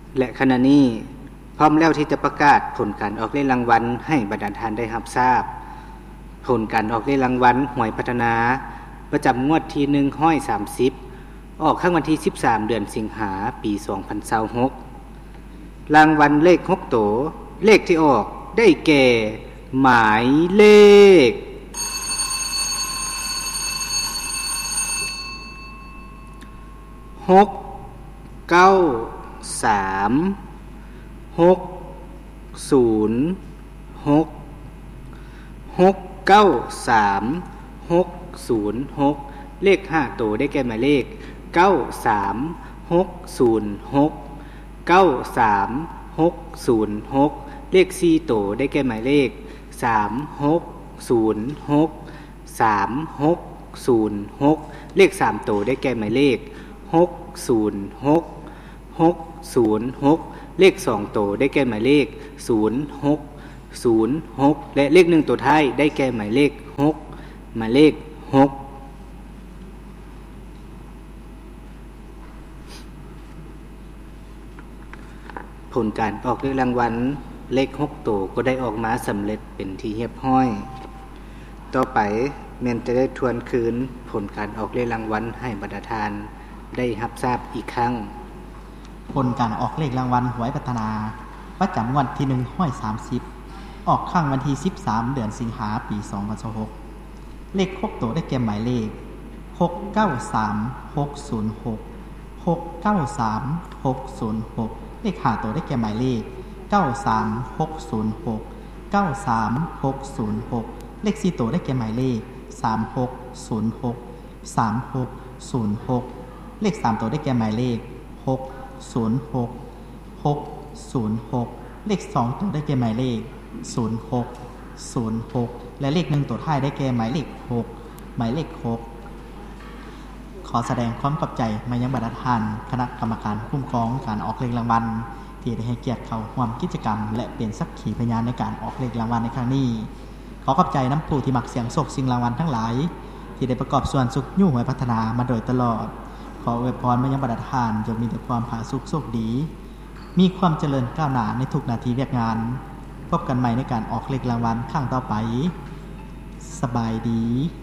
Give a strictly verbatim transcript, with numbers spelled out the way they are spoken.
และขณะนี้พร้อมแล้วที่จะประกาศผลการออกเลขรางวัลให้บรรดาท่านได้รับทราบผลการออกเลขรางวัลหวยพัฒนาประจำงวดที่หนึ่งร้อยสามสิบออกข้างวันที่สิบสามเดือนสิงหาปีสองพันยี่สิบหกรางวัลเลขหกตัวเลขที่ออกได้แก่หมายเลขหกเก้าสามหกศูนย์หกหกเก้าสามหกศูนย์หกเลขห้าตัวได้แก่หมายเลขเก้าสามหกศูนย์หกเก้าสามหกศูนย์หกเลขสี่ตัวได้แก่หมายเลขสามหกศูนย์หกสามหกศูนย์หกเลขสามตัวได้แก่หมายเลขหกศูนย์หกหกศูนย์หกเลขสองตัวได้แก่หมายเลขศูนย์หกศูนย์หกและเลขหนึ่งตัวท้ายได้แก่หมายเลขหกหมายเลขหกผลการออกเลขรางวัลเลขหกตัวก็ได้ออกมาสำเร็จเป็นที่เรียบร้อยต่อไปแม่นจะได้ทวนคืนผลการออกเลขรางวัลให้บรรดาทานได้รับทราบอีกครั้งผลการออกเลขรางวัลหวยพัฒนาประจำวันที่หนึ่งร้อยสามสิบออกข้างวันที่สิบสามเดือนสิงหาปีสองพันยี่สิบหกเลขหกตัวได้แก่หมายเลขหกเก้าสามหกศูนย์หกหกเก้าสามหกศูนย์หกเลขห้าตัวได้แก่หมายเลขเก้าสามหกศูนย์หกเก้าสามหกศูนย์หกเลขสี่ตัวได้แก่หมายเลขสามหกศูนย์หกสามหกศูนย์หกเลขสามตัวได้แก่หมายเลขหกศูนย์หกหกศูนย์หกเลขสองตัวได้แก่หมายเลขศูนย์หกศูนย์หกและเลขหนึ่งตัวท้ายได้แก่หมายเลขหกหมายเลขหกขอแสดงความขอบใจมายังบรรดาท่านคณะกรรมการคุ้มครองการออกเลขรางวัลที่ได้ให้เกียรติเข้าร่วมกิจกรรมและเป็นสักขีพยานในการออกเลขรางวัลในครั้งนี้ขอขอบใจน้ำผู้ที่มักเสี่ยงโชคชิงรางวัลทั้งหลายที่ได้ประกอบส่วนสุขยุ่งหวยพัฒนามาโดยตลอดขออวยพรมายังบรรดาท่านจงมีแต่ความผาสุกโชคดีมีความเจริญก้าวหน้าในทุกนาทีเวียกงานพบกันใหม่ในการออกเลขรางวัลครั้งต่อไปสบายดี